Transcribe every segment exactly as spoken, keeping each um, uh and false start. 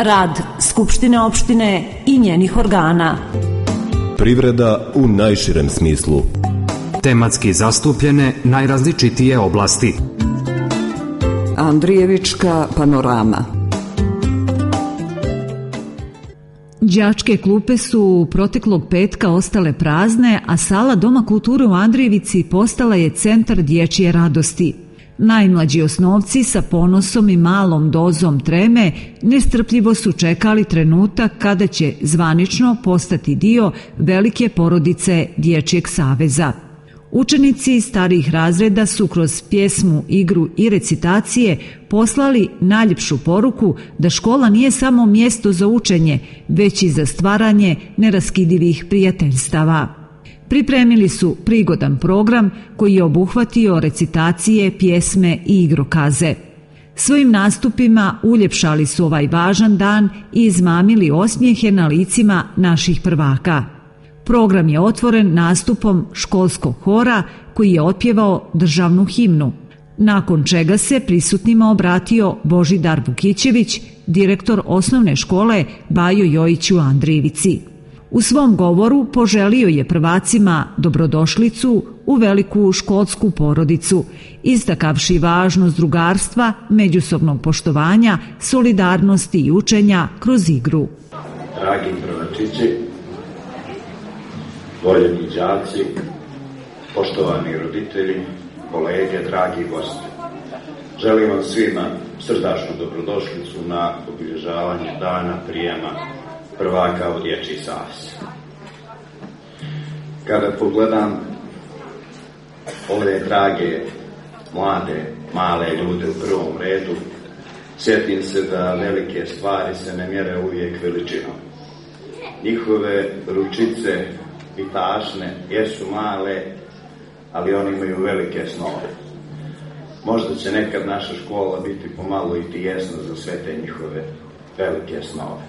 Rad Skupštine opštine i njenih organa. Privreda u najširem smislu. Tematski zastupljene najrazličitije oblasti. Andrijevička panorama. Đačke klupe su proteklog petka ostale prazne, a sala Doma kulture u Andrijevici postala je centar dječje radosti. Najmlađi osnovci sa ponosom i malom dozom treme nestrpljivo su čekali trenutak kada će zvanično postati dio velike porodice Dječjeg saveza. Učenici starijih razreda su kroz pjesmu, igru i recitacije poslali najljepšu poruku da škola nije samo mjesto za učenje, već i za stvaranje neraskidivih prijateljstava. Pripremili su prigodan program koji je obuhvatio recitacije, pjesme i igrokaze. Svojim nastupima uljepšali su ovaj važan dan i izmamili osmijehe na licima naših prvaka. Program je otvoren nastupom školskog hora koji je otpjevao državnu himnu, nakon čega se prisutnima obratio Božidar Vukićević, direktor osnovne škole Bajo Jojić u Andrijevici. U svom govoru poželio je prvacima dobrodošlicu u veliku školsku porodicu, istakavši važnost drugarstva, međusobnog poštovanja, solidarnosti i učenja kroz igru. Dragi prvačići, voljeni đaci, poštovani roditelji, kolege, dragi gosti. Želim vam svima srdačnu dobrodošlicu na obilježavanje dana prijema prvaka u Dječji savez. Kada pogledam ove drage, mlade, male ljude u prvom redu, sjetim se da velike stvari se ne mjere uvijek veličinom. Njihove ručice i tašne jesu male, ali oni imaju velike snove. Možda će nekad naša škola biti pomalo i tijesna za sve te njihove velike snove.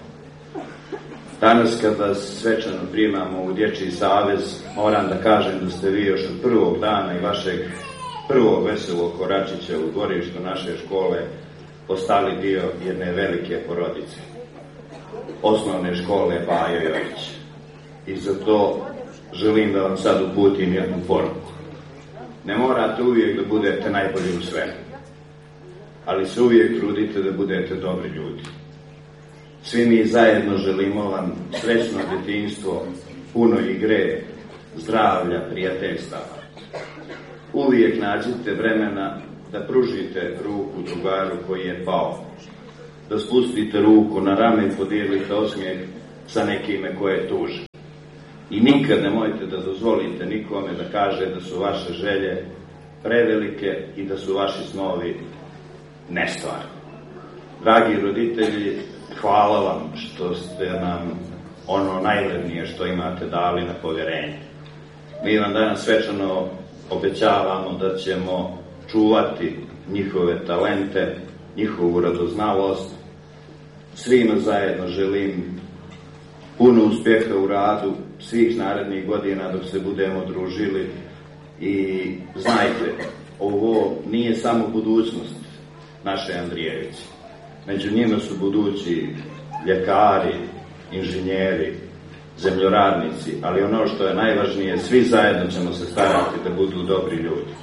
Danas kada svečano primamo u Dječji savez, moram da kažem da ste vi još od prvog dana i vašeg prvog veselog koračića u dvorištu naše škole postali dio jedne velike porodice, osnovne škole Bajo Jojić. I za to želim da vam sad uputim jednu poruku. Ne morate uvijek da budete najbolji u svemu, ali se uvijek trudite da budete dobri ljudi. Svi mi zajedno želimo vam srećno djetinjstvo, puno igre, zdravlja, prijateljstava. Uvijek nađite vremena da pružite ruku drugaru koji je pao, da spustite ruku na rame i podijelite osmijeh sa nekime koje je tužan. I nikad nemojte da dozvolite nikome da kaže da su vaše želje prevelike i da su vaši snovi nestvarni. Dragi roditelji, hvala vam što ste nam ono najvrednije što imate dali na povjerenje. Mi vam danas svečano obećavamo da ćemo čuvati njihove talente, njihovu radoznalost. Svima zajedno želim puno uspjeha u radu svih narednih godina dok se budemo družili i znajte, ovo nije samo budućnost naše Andrijevice. Među njima su budući ljekari, inženjeri, zemljoradnici, ali ono što je najvažnije, svi zajedno ćemo se starati da budu dobri ljudi.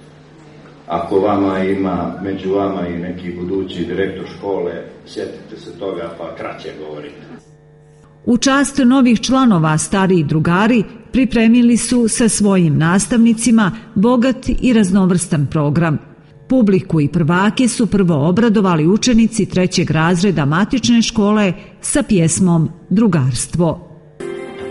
Ako vama ima, među vama i neki budući direktor škole, sjetite se toga pa kraće govorite. U čast novih članova stariji drugari pripremili su sa svojim nastavnicima bogat i raznovrstan program. Publiku i prvake su prvo obradovali učenici trećeg razreda matične škole sa pjesmom Drugarstvo.